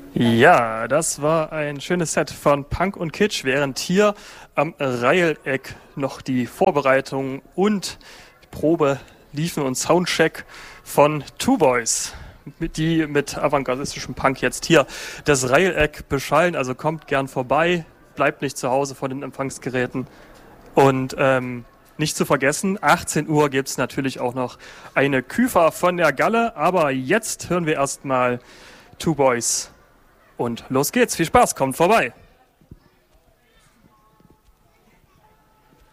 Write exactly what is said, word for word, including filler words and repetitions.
Ja, das war ein schönes Set von Punk und Kitsch, während hier am Reileck noch die Vorbereitung und Probe liefen und Soundcheck von Two Boys, die mit avantgardistischem Punk jetzt hier das Reileck beschallen. Also kommt gern vorbei, bleibt nicht zu Hause vor den Empfangsgeräten und ähm, nicht zu vergessen, achtzehn Uhr gibt es natürlich auch noch eine Küfer von der Galle, aber jetzt hören wir erstmal Two Boys. Und los geht's, viel Spaß, kommt vorbei.